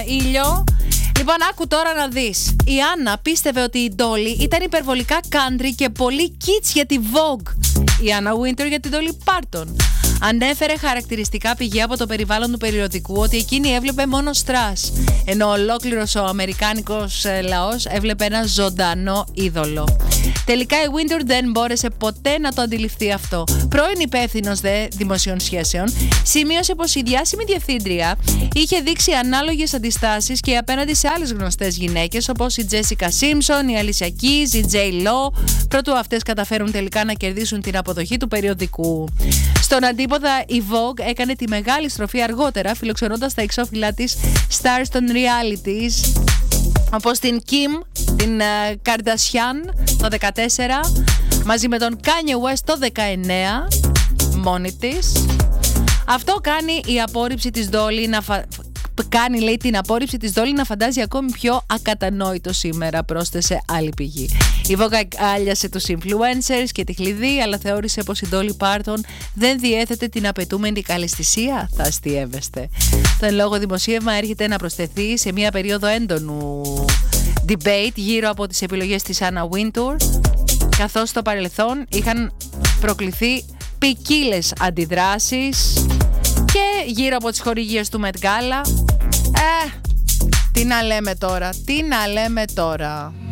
ήλιο. Λοιπόν, άκου τώρα να δεις. Η Άννα πίστευε ότι η Dolly ήταν υπερβολικά country και πολύ kids για τη Vogue. Η Άννα Wintour για την Dolly Parton. Ανέφερε χαρακτηριστικά πηγή από το περιβάλλον του περιοδικού ότι εκείνη έβλεπε μόνο στρας, ενώ ολόκληρος ο αμερικάνικος λαός έβλεπε ένα ζωντανό είδωλο. Τελικά η Wintour δεν μπόρεσε ποτέ να το αντιληφθεί αυτό. Πρώην υπεύθυνος δε δημοσίων σχέσεων σημείωσε πως η διάσημη διευθύντρια είχε δείξει ανάλογες αντιστάσεις και απέναντι σε άλλες γνωστές γυναίκες όπως η Jessica Simpson, η Alicia Keys, η J. Lo, προτού αυτές καταφέρουν τελικά να κερδίσουν την αποδοχή του περιοδικού. Στον αντίποδα, η Vogue έκανε τη μεγάλη στροφή αργότερα, φιλοξενώντας τα εξώφυλλά της stars των realities, όπως την Kim, την Kardashian το 14, μαζί με τον Kanye West το 19, μόνη της. Αυτό κάνει η απόρριψη της Dolly κάνει, λέει, την απόρριψη της Dolly να φαντάζει ακόμη πιο ακατανόητο σήμερα, πρόσθεσε άλλη πηγή. Η Vogue άλιασε τους influencers και τη χλειδί, αλλά θεώρησε πως η Dolly Parton δεν διέθετε την απαιτούμενη καλλαισθησία, θα αστιεύεστε. Το εν λόγω δημοσίευμα έρχεται να προσθεθεί σε μια περίοδο έντονου debate γύρω από τις επιλογές της Anna Wintour, καθώς στο παρελθόν είχαν προκληθεί ποικίλες αντιδράσεις και γύρω από τις χορηγίες του Met Gala. Τι να λέμε τώρα.